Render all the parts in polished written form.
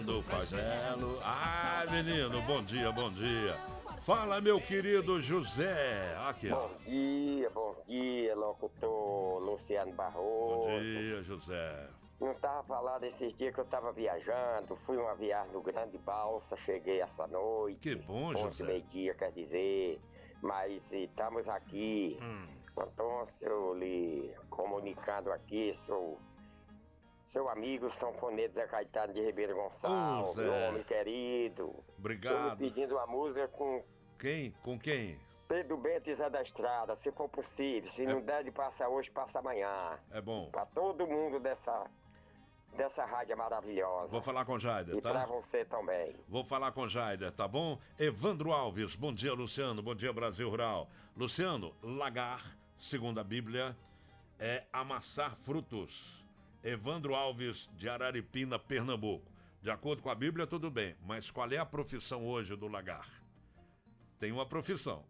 do Fagelo. Ah, menino, bom dia, bom dia. Fala, meu querido José. Aqui, ó. Bom dia, locutor Luciano Bom Barroso. dia, José. Não tava falando esses dias que eu tava viajando, fui uma viagem no Grande Balsa, cheguei essa noite. Que bom, ontem, José. meio-dia, quer dizer, mas estamos aqui. Então, eu lhe comunicando aqui, seu amigo Sanfoneiro Zé Caetano de Ribeiro Gonçalves, Zé. meu homem querido. Obrigado. Tô me pedindo uma música com Quem? Com quem? Pedro Bento e Zé da Estrada, se for possível. Se não der de passar hoje, passa amanhã. É bom. Pra todo mundo dessa rádio maravilhosa. Vou falar com o Jaider, E tá? pra você também. Vou falar com o Jaider, tá bom? Evandro Alves, bom dia, Luciano. Bom dia, Brasil Rural. Luciano, lagar, segundo a Bíblia, é amassar frutos. Evandro Alves, de Araripina, Pernambuco. De acordo com a Bíblia, tudo bem. Mas qual é a profissão hoje do lagar? Tem uma profissão.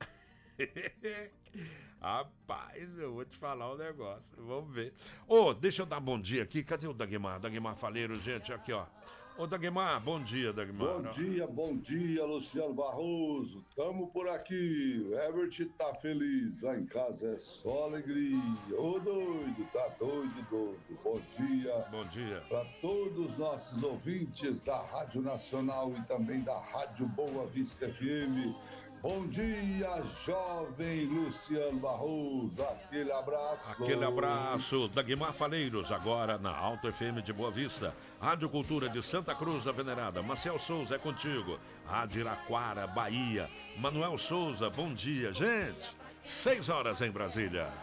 Rapaz, eu vou te falar um negócio. Vamos ver. Deixa eu dar bom dia aqui. Cadê o Dagmar? Dagmar Faleiro, gente, aqui, ó. Dagmar, bom dia, Dagmar. Bom dia, Luciano Barroso. Tamo por aqui. O Herbert tá feliz. Lá em casa é só alegria. Doido, tá doido. Bom dia. Bom dia. Para todos os nossos ouvintes da Rádio Nacional e também da Rádio Boa Vista FM. Bom dia, jovem Luciano Barroso. Aquele abraço. Aquele abraço. Dagmar Faleiros, agora na Alto FM de Boa Vista. Rádio Cultura de Santa Cruz da Venerada. Marcel Souza, é contigo. Rádio Iraquara, Bahia. Manuel Souza, bom dia. Gente, 6 horas em Brasília.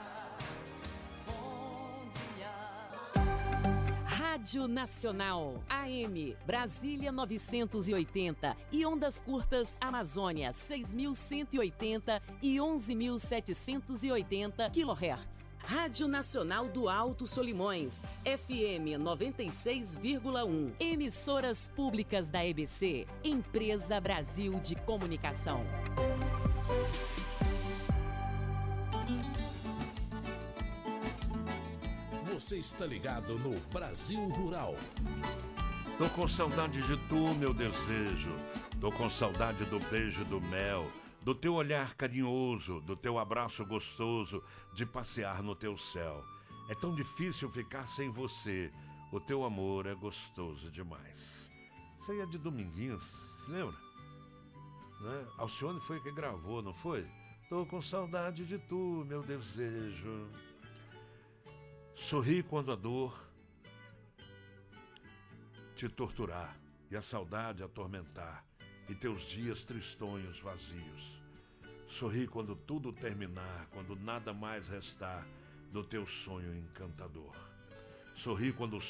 Rádio Nacional, AM, Brasília 980 e ondas curtas Amazônia 6.180 e 11.780 kHz. Rádio Nacional do Alto Solimões, FM 96,1. Emissoras públicas da EBC, Empresa Brasil de Comunicação. Você está ligado no Brasil Rural. Tô com saudade de tu, meu desejo. Tô com saudade do beijo do mel, do teu olhar carinhoso, do teu abraço gostoso, de passear no teu céu. É tão difícil ficar sem você. O teu amor é gostoso demais. Isso aí é de Dominguinhos, lembra? Né? Alcione foi que gravou, não foi? Tô com saudade de tu, meu desejo. Sorri quando a dor te torturar e a saudade atormentar e teus dias tristonhos vazios. Sorri quando tudo terminar, quando nada mais restar do teu sonho encantador. Sorri quando